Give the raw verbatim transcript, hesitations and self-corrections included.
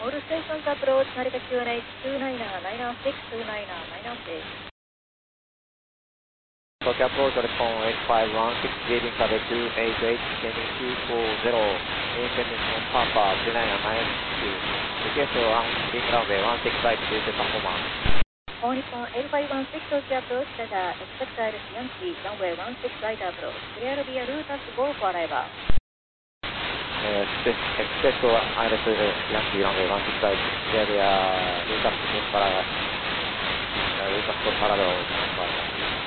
All stations approach Narita Q N H two niner niner six two niner niner six. Tokyo approach on eight five one six, leading cover two eight eight, descending two four zero, descending from Papa two niner nine two. Request on link runway one six five two to performance. All Nippon eight five one six Tokyo approach, Dada, expect Iris Yankee, runway one six right approach. Clear via Lutas, go for arrival. Uh, expect Iris Yankee, runway one six right, clear via Lutas, go for arrival. Lutas, go for arrival.